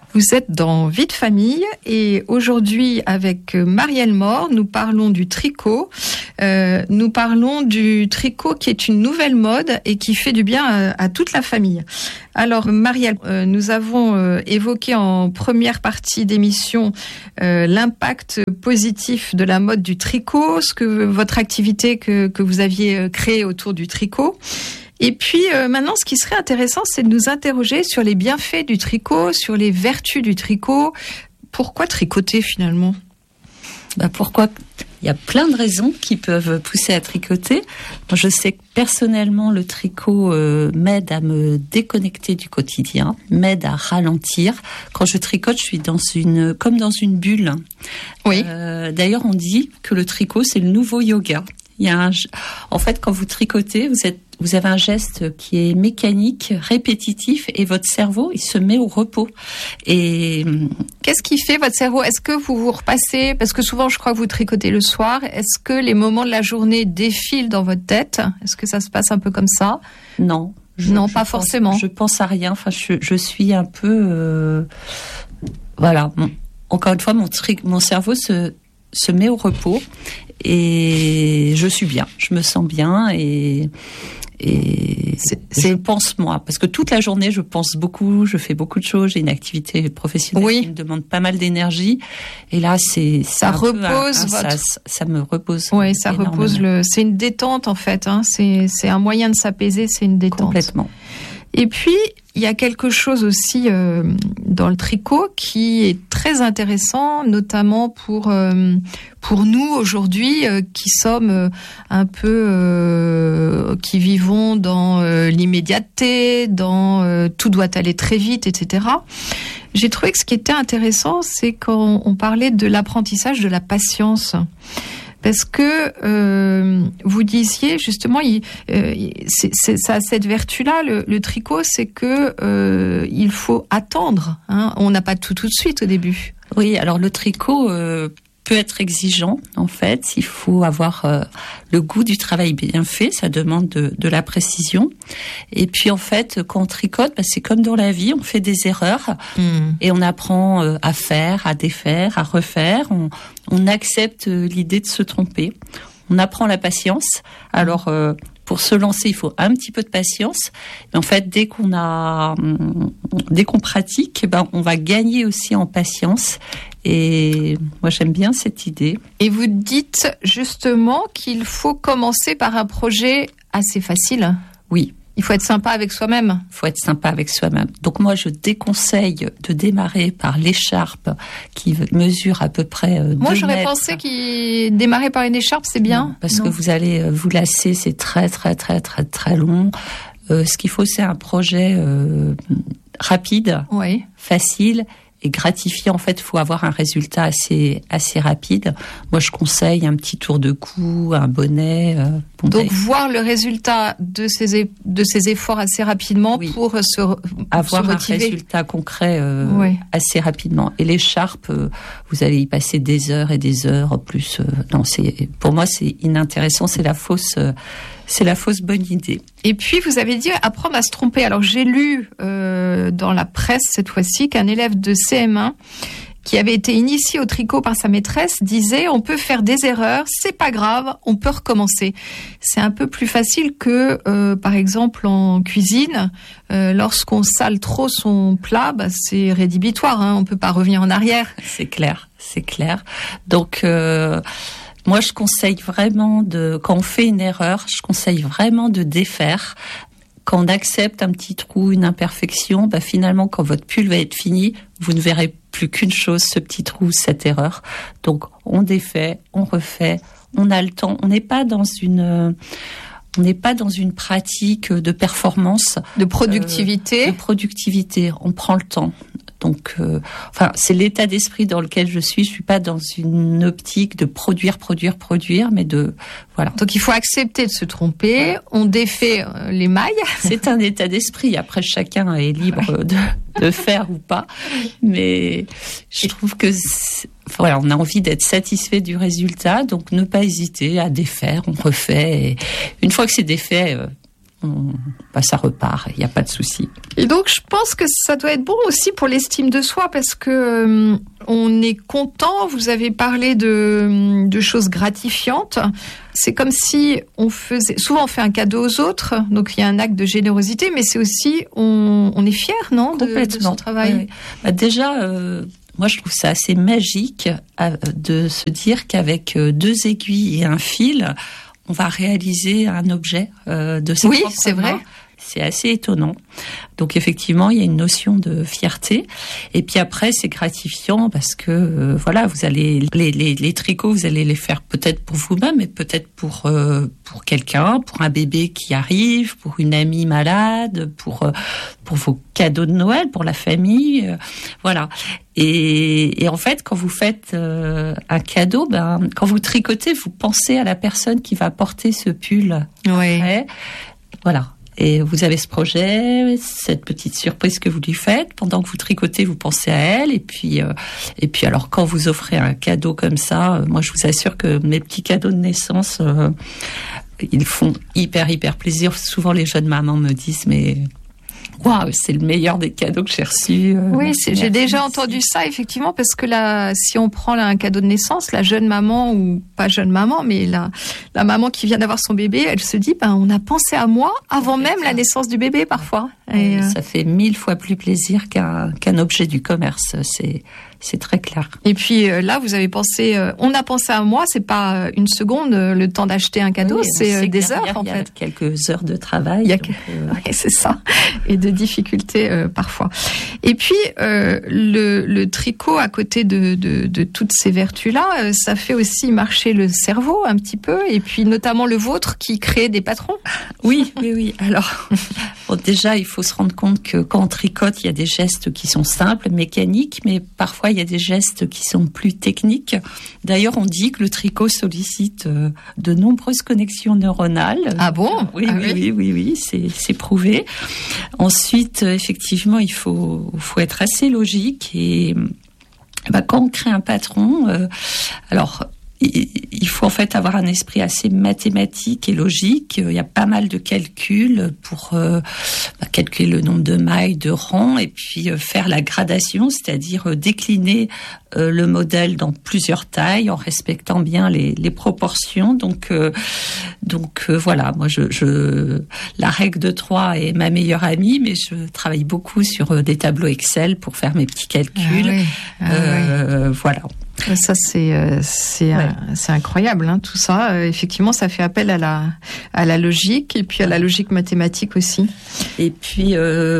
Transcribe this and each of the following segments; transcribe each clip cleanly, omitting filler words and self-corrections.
Vous êtes dans Vie de famille et aujourd'hui avec Marielle Mort, nous parlons du tricot. Nous parlons du tricot qui est une nouvelle mode et qui fait du bien à toute la famille. Alors Marielle, nous avons évoqué en première partie d'émission l'impact positif de la mode du tricot, votre activité que vous aviez créée autour du tricot. Et puis maintenant, ce qui serait intéressant, c'est de nous interroger sur les bienfaits du tricot, sur les vertus du tricot. Pourquoi tricoter finalement ? Pourquoi ? Il y a plein de raisons qui peuvent pousser à tricoter. Moi, je sais que personnellement, le tricot m'aide à me déconnecter du quotidien, m'aide à ralentir. Quand je tricote, je suis comme dans une bulle. Oui. D'ailleurs, on dit que le tricot, c'est le nouveau yoga. En fait, quand vous tricotez, vous avez un geste qui est mécanique, répétitif, et votre cerveau, il se met au repos. Et qu'est-ce qui fait votre cerveau ? Est-ce que vous repassez, parce que souvent je crois que vous tricotez le soir, est-ce que les moments de la journée défilent dans votre tête ? Est-ce que ça se passe un peu comme ça ? Non. Pas forcément. Je pense à rien. Enfin, je suis un peu, voilà. Encore une fois, mon cerveau se met au repos et je suis bien. Je me sens bien et je pense moi, parce que toute la journée je pense beaucoup, je fais beaucoup de choses, j'ai une activité professionnelle qui me demande pas mal d'énergie, et là ça me repose. Oui, ça repose c'est une détente en fait, hein. C'est un moyen de s'apaiser, c'est une détente. Complètement. Et puis, il y a quelque chose aussi dans le tricot qui est très intéressant, notamment pour nous aujourd'hui qui sommes un peu qui vivons dans l'immédiateté, dans tout doit aller très vite, etc. J'ai trouvé que ce qui était intéressant, c'est quand on parlait de l'apprentissage de la patience. Parce que vous disiez justement, ça a cette vertu-là, le tricot, c'est que il faut attendre. Hein, on n'a pas tout de suite au début. Oui, alors le tricot peut être exigeant en fait. Il faut avoir le goût du travail bien fait. Ça demande de la précision. Et puis en fait, quand on tricote, c'est comme dans la vie, on fait des erreurs et on apprend à faire, à défaire, à refaire. On accepte l'idée de se tromper. On apprend la patience. Alors, pour se lancer, il faut un petit peu de patience. Mais en fait, dès qu'on pratique, on va gagner aussi en patience. Et moi, j'aime bien cette idée. Et vous dites justement qu'il faut commencer par un projet assez facile. Oui. Il faut être sympa avec soi-même. Il faut être sympa avec soi-même. Donc moi, je déconseille de démarrer par l'écharpe qui mesure à peu près 2 mètres. Moi, j'aurais pensé qu'il démarrer par une écharpe, c'est bien. Non, parce que vous allez vous lasser, c'est très, très, très, très, très long. Ce qu'il faut, c'est un projet rapide, facile et gratifiant. En fait, il faut avoir un résultat assez rapide. Moi, je conseille un petit tour de cou, un bonnet. Donc, voir le résultat de ces efforts assez rapidement pour avoir se un résultat concret assez rapidement. Et l'écharpe, vous allez y passer des heures et des heures. Plus, non, pour moi, c'est inintéressant. C'est la fausse bonne idée. Et puis, vous avez dit apprendre à se tromper. Alors, j'ai lu dans la presse cette fois-ci qu'un élève de CM1 qui avait été initié au tricot par sa maîtresse disait on peut faire des erreurs, c'est pas grave, on peut recommencer. C'est un peu plus facile que par exemple en cuisine, lorsqu'on sale trop son plat, c'est rédhibitoire, hein, on peut pas revenir en arrière. C'est clair. Donc moi, je conseille vraiment quand on fait une erreur, je conseille vraiment de défaire. Quand on accepte un petit trou, une imperfection, finalement, quand votre pull va être fini, vous ne verrez plus qu'une chose, ce petit trou, cette erreur. Donc, on défait, on refait, on a le temps. On n'est pas dans une pratique de performance, de productivité. On prend le temps. Donc, c'est l'état d'esprit dans lequel je suis. Je suis pas dans une optique de produire, mais voilà. Donc, il faut accepter de se tromper. Voilà. On défait les mailles. C'est un état d'esprit. Après, chacun est libre de faire ou pas. Mais je trouve que on a envie d'être satisfait du résultat. Donc, ne pas hésiter à défaire. On refait. Et une fois que c'est défait, ça repart, il n'y a pas de souci. Et donc, je pense que ça doit être bon aussi pour l'estime de soi, parce que on est content. Vous avez parlé de choses gratifiantes. C'est comme si souvent on fait un cadeau aux autres, donc il y a un acte de générosité, mais c'est aussi, on est fier, non, de son travail. Oui. Bah, déjà, moi je trouve ça assez magique de se dire qu'avec 2 aiguilles et un fil, on va réaliser un objet de ses propres mains. C'est vrai. C'est assez étonnant. Donc effectivement, il y a une notion de fierté. Et puis après, c'est gratifiant parce que voilà, vous allez les tricots, vous allez les faire peut-être pour vous-même, mais peut-être pour quelqu'un, pour un bébé qui arrive, pour une amie malade, pour vos cadeaux de Noël, pour la famille, voilà. Et en fait, quand vous faites un cadeau, quand vous tricotez, vous pensez à la personne qui va porter ce pull. Oui. Après. Voilà. Et vous avez ce projet, cette petite surprise que vous lui faites. Pendant que vous tricotez, vous pensez à elle. Et puis alors, quand vous offrez un cadeau comme ça, moi, je vous assure que mes petits cadeaux de naissance, ils font hyper plaisir. Souvent, les jeunes mamans me disent, mais waouh, c'est le meilleur des cadeaux que j'ai reçus. Oui, j'ai déjà entendu ça, effectivement, parce que là, si on prend là un cadeau de naissance, la jeune maman, ou pas jeune maman, mais la maman qui vient d'avoir son bébé, elle se dit, on a pensé à moi avant même la naissance du bébé, parfois. Et ça fait 1000 fois plus plaisir qu'un objet du commerce. C'est très clair. Et puis là, vous avez pensé, on a pensé à moi, c'est pas une seconde, le temps d'acheter un cadeau, c'est des heures en fait. Il y a quelques heures de travail. Oui, c'est ça. Et de difficultés parfois. Et puis, le tricot, à côté de toutes ces vertus-là, ça fait aussi marcher le cerveau un petit peu, et puis notamment le vôtre qui crée des patrons. Oui. Alors, déjà, il faut se rendre compte que quand on tricote, il y a des gestes qui sont simples, mécaniques, mais parfois il y a des gestes qui sont plus techniques. D'ailleurs, on dit que le tricot sollicite de nombreuses connexions neuronales. Ah bon ? Oui, c'est prouvé. Ensuite, effectivement, il faut être assez logique et quand on crée un patron, alors il faut en fait avoir un esprit assez mathématique et logique. Il y a pas mal de calculs pour calculer le nombre de mailles, de rangs, et puis faire la gradation, c'est-à-dire décliner le modèle dans plusieurs tailles en respectant bien les proportions. Donc voilà, moi la règle de 3 est ma meilleure amie, mais je travaille beaucoup sur des tableaux Excel pour faire mes petits calculs. Voilà. Ça c'est incroyable, hein, tout ça. Effectivement, ça fait appel à la logique et puis à la logique mathématique aussi. Et puis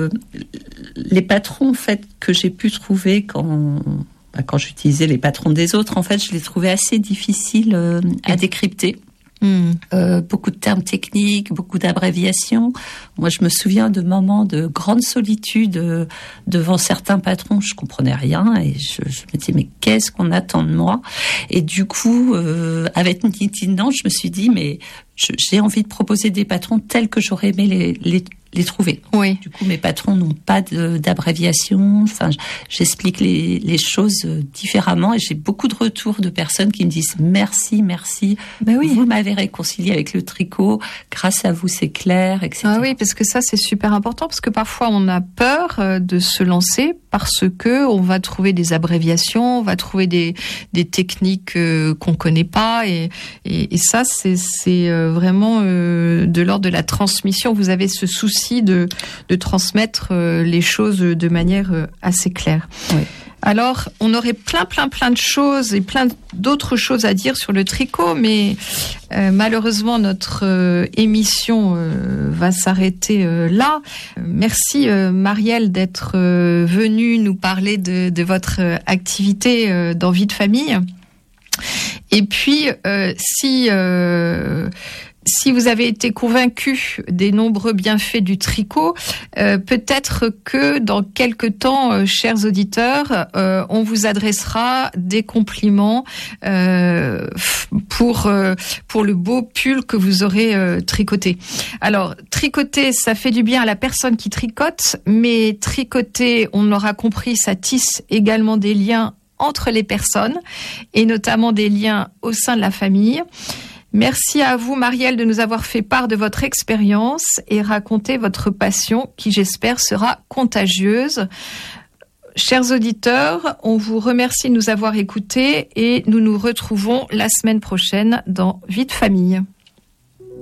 les patrons en fait que j'ai pu trouver quand j'utilisais les patrons des autres, en fait, je les trouvais assez difficiles à décrypter. Beaucoup de termes techniques, beaucoup d'abréviations. Moi, je me souviens de moments de grande solitude devant certains patrons. Je comprenais rien et je me disais, mais qu'est-ce qu'on attend de moi ? Et du coup, avec Nitinant, je me suis dit, mais j'ai envie de proposer des patrons tels que j'aurais aimé les trouver. Oui. Du coup, mes patrons n'ont pas d'abréviation. Enfin, j'explique les choses différemment et j'ai beaucoup de retours de personnes qui me disent merci. Vous m'avez réconcilié avec le tricot. Grâce à vous, c'est clair, etc. Ah oui, parce que ça, c'est super important parce que parfois, on a peur de se lancer parce que on va trouver des abréviations, on va trouver des techniques qu'on connaît pas et ça, c'est vraiment de l'ordre de la transmission. Vous avez ce souci de transmettre les choses de manière assez claire. Oui. Alors, on aurait plein de choses et plein d'autres choses à dire sur le tricot, mais malheureusement, notre émission va s'arrêter là. Merci Marielle d'être venue nous parler de votre activité dans Vie de famille. Et puis, si vous avez été convaincu des nombreux bienfaits du tricot, peut-être que dans quelques temps, chers auditeurs, on vous adressera des compliments pour le beau pull que vous aurez tricoté. Alors, tricoter, ça fait du bien à la personne qui tricote, mais tricoter, on l'aura compris, ça tisse également des liens entre les personnes, et notamment des liens au sein de la famille. Merci à vous, Marielle, de nous avoir fait part de votre expérience et raconté votre passion qui, j'espère, sera contagieuse. Chers auditeurs, on vous remercie de nous avoir écoutés et nous nous retrouvons la semaine prochaine dans Vie de famille.